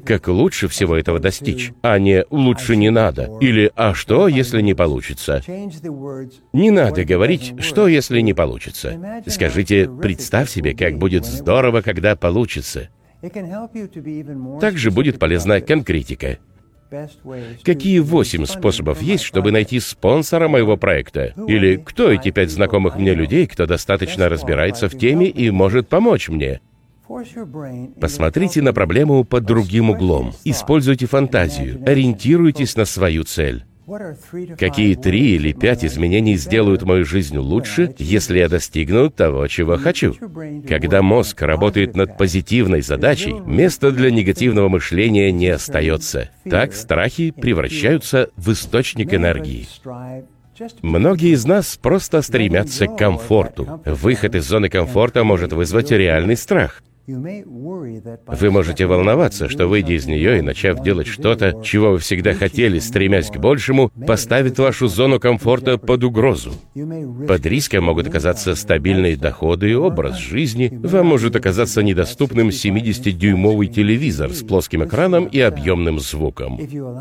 как лучше всего этого достичь, а не «лучше не надо» или «а что, если не получится». Не надо говорить «что, если не получится». Скажите «представь себе, как будет здорово, когда получится». Также будет полезна конкретика. Какие 8 способов есть, чтобы найти спонсора моего проекта? Или кто эти 5 знакомых мне людей, кто достаточно разбирается в теме и может помочь мне? Посмотрите на проблему под другим углом. Используйте фантазию. Ориентируйтесь на свою цель. Какие 3 или 5 изменений сделают мою жизнь лучше, если я достигну того, чего хочу? Когда мозг работает над позитивной задачей, места для негативного мышления не остается. Так страхи превращаются в источник энергии. Многие из нас просто стремятся к комфорту. Выход из зоны комфорта может вызвать реальный страх. Вы можете волноваться, что, выйдя из нее и начав делать что-то, чего вы всегда хотели, стремясь к большему, поставит вашу зону комфорта под угрозу. Под риском могут оказаться стабильные доходы и образ жизни. Вам может оказаться недоступным 70-дюймовый телевизор с плоским экраном и объемным звуком.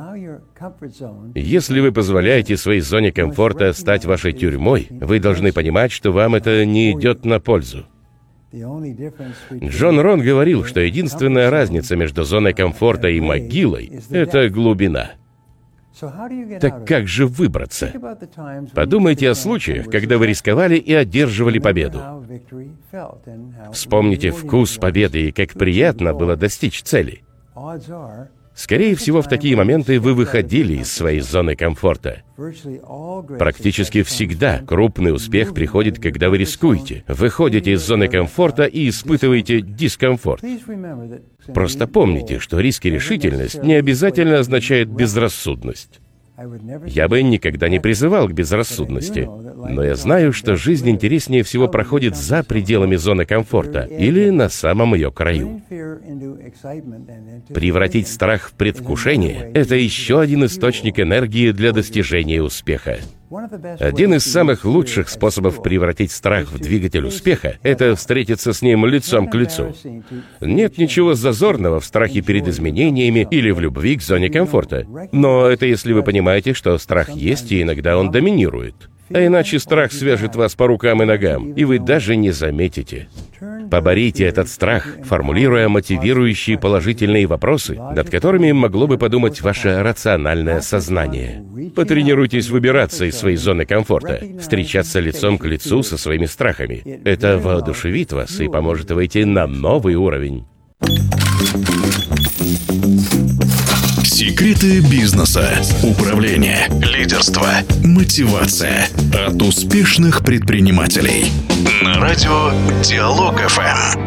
Если вы позволяете своей зоне комфорта стать вашей тюрьмой, вы должны понимать, что вам это не идет на пользу. Джон Рон говорил, что единственная разница между зоной комфорта и могилой — это глубина. Так как же выбраться? Подумайте о случаях, когда вы рисковали и одерживали победу. Вспомните вкус победы и как приятно было достичь цели. Скорее всего, в такие моменты вы выходили из своей зоны комфорта. Практически всегда крупный успех приходит, когда вы рискуете, выходите из зоны комфорта и испытываете дискомфорт. Просто помните, что риск и решительность не обязательно означают безрассудность. Я бы никогда не призывал к безрассудности, но я знаю, что жизнь интереснее всего проходит за пределами зоны комфорта или на самом ее краю. Превратить страх в предвкушение — это еще один источник энергии для достижения успеха. Один из самых лучших способов превратить страх в двигатель успеха — это встретиться с ним лицом к лицу. Нет ничего зазорного в страхе перед изменениями или в любви к зоне комфорта. Но это если вы понимаете, что страх есть, и иногда он доминирует. А иначе страх свяжет вас по рукам и ногам, и вы даже не заметите. Поборите этот страх, формулируя мотивирующие положительные вопросы, над которыми могло бы подумать ваше рациональное сознание. Потренируйтесь выбираться из своей зоны комфорта, встречаться лицом к лицу со своими страхами. Это воодушевит вас и поможет выйти на новый уровень. Секреты бизнеса, управления, лидерства, мотивация от успешных предпринимателей. На радио Диалог ФМ.